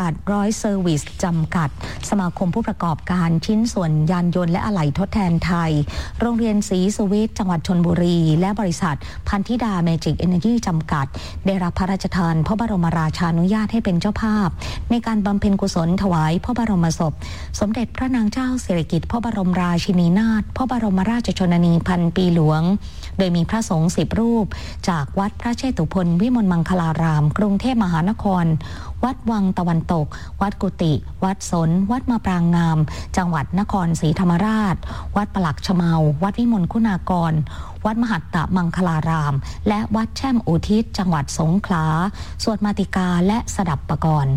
ษัทร้อยเซอร์วิสจำกัดสมาคมผู้ประกอบการชิ้นส่วนยานยนต์และอะไหล่ทดแทนไทยโรงเรียนศรีสุวิทย์จังหวัดชลบุรีและบริษัทพันธิดาเมจิกเอเนอร์จีจำกัดได้รับพระราชทานพระบรมราชานุญาตให้เป็นเจ้าภาพในการบำเพ็ญกุศลถวายพระบรมศพสมเด็จพระนางเจ้าสิริกิติ์พระบรมราชินีนาถพระบรมราชชนนีพันปีหลวงโดยมีพระสงฆ์10 รูปจากวัดพระเชตุพนวิมลมังคลารามกรุงเทพมหานครวัดวังตะวันตกวัดกุฏิวัดสนวัดมะปรางงามจังหวัดนครศรีธรรมราชวัดปลักชะเมาวัดวิมลคุณากรวัดมหัตตมังคลารามและวัดแช่มอุทิศจังหวัดสงขลาสวดมาติกาและสดับปกรณ์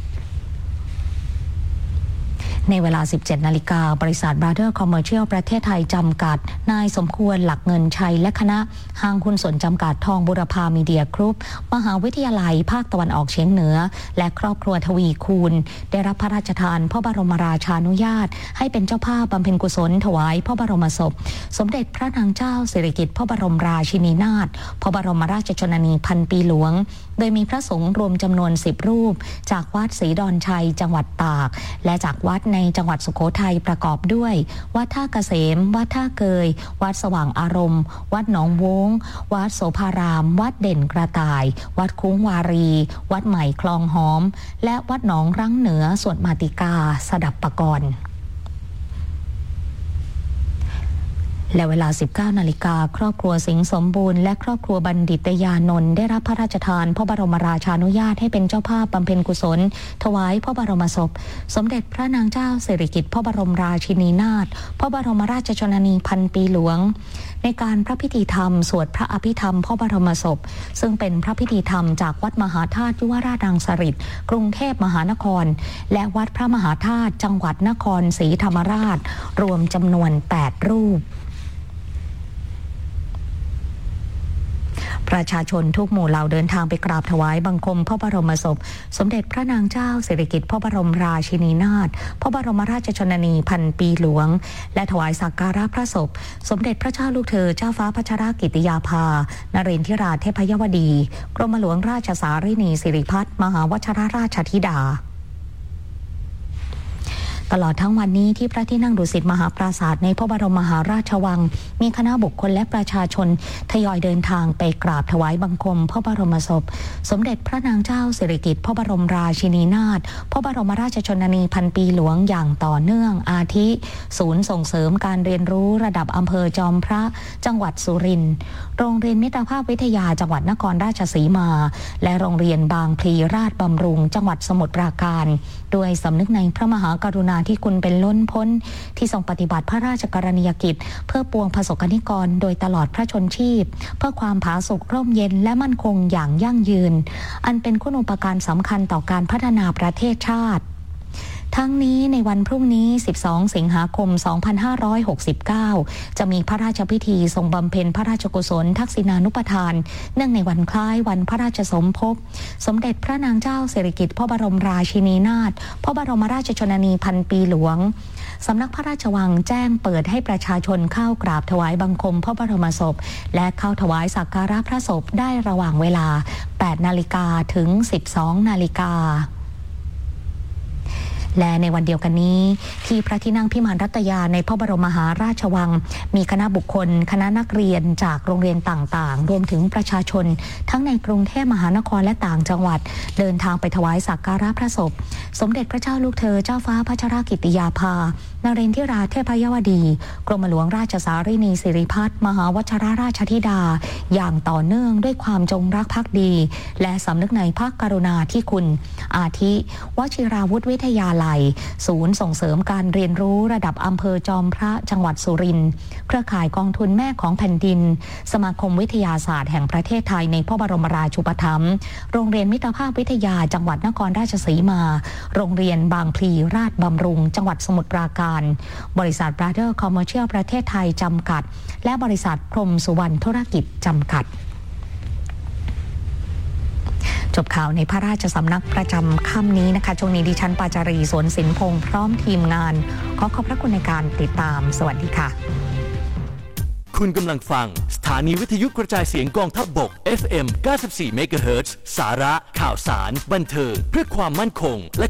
ในเวลา 17 นาฬิกาบริษัท Brother Commercial ประเทศไทยจำกัดนายสมควรหลักเงินชัยและคณะห้างหุ้นส่วนจำกัดทองบุรพามีเดียกรุ๊ปมหาวิทยาลัยภาคตะวันออกเฉียงเหนือและครอบครัวทวีคูณได้รับพระราชทานพระบรมราชานุญาตให้เป็นเจ้าภาพบำเพ็ญกุศลถวายพระบรมศพสมเด็จพระนางเจ้าสิริกิติ์พระบรมราชินีนาถพระบรมราชชนนีพันปีหลวงโดยมีพระสงฆ์รวมจำนวน10 รูปจากวัดศรีดอนชัยจังหวัดตากและจากวัดในจังหวัดสุโขทัยประกอบด้วยวัดท่าเกษมวัดท่าเกยวัดสว่างอารมณ์วัดหนองวงวัดโสภารามวัดเด่นกระต่ายวัดคุ้งวารีวัดใหม่คลองหอมและวัดหนองรังเหนือสวดมาติกาสดับปกรณ์และเวลา 19 นาฬิกาครอบครัวสิงห์สมบูรณ์และครอบครัวบัณฑิตยานนท์ได้รับพระราชทานพระบรมราชานุญาตให้เป็นเจ้าภาพบำเพ็ญกุศลถวายพระบรมศพสมเด็จพระนางเจ้าสิริกิติ์พระบรมราชินีนาถพระบรมราชชนนีพันปีหลวงในการพระพิธีธรรมสวดพระอภิธรรมพระบรมศพซึ่งเป็นพระพิธีธรรมจากวัดมหาธาตุยุวราชรังสฤษฎ์กรุงเทพมหานครและวัดพระมหาธาตุจังหวัดนครศรีธรรมราชรวมจำนวน8 รูปประชาชนทุกหมู่เหล่าเดินทางไปกราบถวายบังคมพระบรมศพสมเด็จพระนางเจ้าสิริกิติ์พระบรมราชินีนาถพระบรมราชชนนีพันปีหลวงและถวายสักการะพระศพสมเด็จพระเจ้าลูกเธอเจ้าฟ้าพัชรกิติยาภานเรนทิราเทพยวดีกรมหลวงราชสารินีสิริพัฒน์มหาวชิรราชธิดาตลอดทั้งวันนี้ที่พระที่นั่งดุสิตมหาปราสาทในพระบรมมหาราชวังมีคณะบุคคลและประชาชนทยอยเดินทางไปกราบถวายบังคมพระบรมศพสมเด็จพระนางเจ้าสิริกิติ์พระบรมราชินีนาถพระบรมราชชนนีพันปีหลวงอย่างต่อเนื่องอาทิศูนย์ส่งเสริมการเรียนรู้ระดับอำเภอจอมพระจังหวัดสุรินทร์โรงเรียนมิตรภาพวิทยาจังหวัดนครราชสีมาและโรงเรียนบางพลีราชบำรุงจังหวัดสมุทรปราการด้วยสำนึกในพระมหากรุณาธิคุณเป็นล้นพ้นที่ทรงปฏิบัติพระราชกรณียกิจเพื่อปวงประสบกนิกรโดยตลอดพระชนชีพเพื่อความผาสุกร่มเย็นและมั่นคงอย่างยั่งยืนอันเป็นคุณูปการสำคัญต่อการพัฒนาประเทศชาติทั้งนี้ในวันพรุ่งนี้12 สิงหาคม 2569จะมีพระราชพิธีทรงบำเพ็ญพระราชกุศลทักษิณานุปทานเนื่องในวันคล้ายวันพระราชสมภพสมเด็จพระนางเจ้าสิริกิติ์พระบรมราชินีนาถพระบรมราชชนนีพันปีหลวงสำนักพระราชวังแจ้งเปิดให้ประชาชนเข้ากราบถวายบังคมพระบรมศพและเข้าถวายสักการะพระศพได้ระหว่างเวลา 8 นาฬิกาถึง 12 นาฬิกาและในวันเดียวกันนี้ที่พระที่นั่งพิมานรัตยาในพระบรมมหาราชวังมีคณะบุคคลคณะนักเรียนจากโรงเรียนต่างๆรวมถึงประชาชนทั้งในกรุงเทพมหานครและต่างจังหวัดเดินทางไปถวายสักการะพระศพสมเด็จพระเจ้าลูกเธอเจ้าฟ้าพัชรกิติยาภานเรนทิราเทพยวดีกรมหลวงราชสารินีสิริพัฒน์มหาวชิรราชธิดาอย่างต่อเนื่องด้วยความจงรักภักดีและสำนึกในพระกรุณาธิคุณอาทิวชิราวุธวิทยาลัยศูนย์ส่งเสริมการเรียนรู้ระดับอำเภอจอมพระจังหวัดสุรินทร์เครือข่ายกองทุนแม่ของแผ่นดินสมาคมวิทยาศาสตร์แห่งประเทศไทยในพระบรมราชูปถัมภ์โรงเรียนมิตรภาพวิทยาจังหวัดนครราชสีมาโรงเรียนบางพลีราชบำรุงจังหวัดสมุทรปราการบริษัท Brother Commercial ประเทศไทยจำกัดและบริษัทพรหมสุวรรณธุรกิจจำกัดจบข่าวในพระราชสำนักประจำค่ำนี้นะคะช่วงนี้ดิฉันปาจารีสวนสินพงษ์พร้อมทีมงานขอบพระคุณในการติดตามสวัสดีค่ะคุณกำลังฟังสถานีวิทยุกระจายเสียงกองทัพบก FM 94 เมกะเฮิรตซ์สาระข่าวสารบันเทิงเพื่อความมั่นคงและ